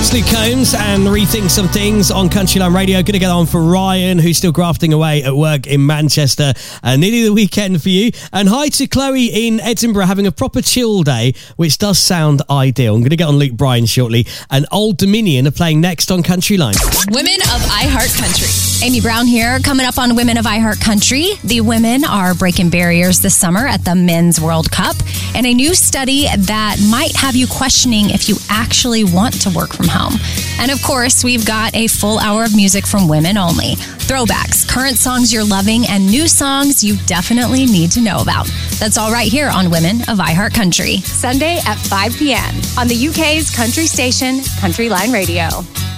It's Luke Combs and Rethink Some Things on Countryline Radio. Going to get on for Ryan, who's still grafting away at work in Manchester. Nearly the weekend for you. And hi to Chloe in Edinburgh, having a proper chill day, which does sound ideal. I'm going to get on Luke Bryan shortly. And Old Dominion are playing next on Countryline. Women of iHeart Country. Amy Brown here, coming up on Women of iHeart Country. The women are breaking barriers this summer at the Men's World Cup. And a new study that might have you questioning if you actually want to work from home. And of course, we've got a full hour of music from women only. Throwbacks, current songs you're loving, and new songs you definitely need to know about. That's all right here on Women of iHeart Country. Sunday at 5 p.m. on the UK's country station, Countryline Radio.